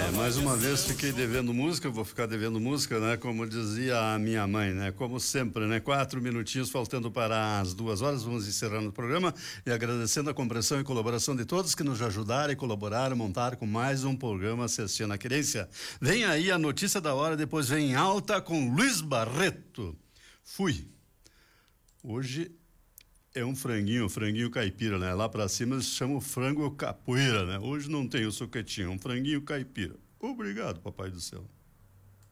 Mais uma vez fiquei devendo música, vou ficar devendo música, né? Como dizia a minha mãe, né? Como sempre, né? 4 minutinhos faltando para as 2 horas, vamos encerrando o programa e agradecendo a compreensão e colaboração de todos que nos ajudaram e colaboraram a montar com mais um programa Cestina Querência. Vem aí a notícia da hora, depois vem Alta com Luiz Barreto. Fui. Hoje é um franguinho caipira, né? Lá pra cima eles chamam frango capoeira, né? Hoje não tem o suquetinho, um franguinho caipira. Obrigado, papai do céu.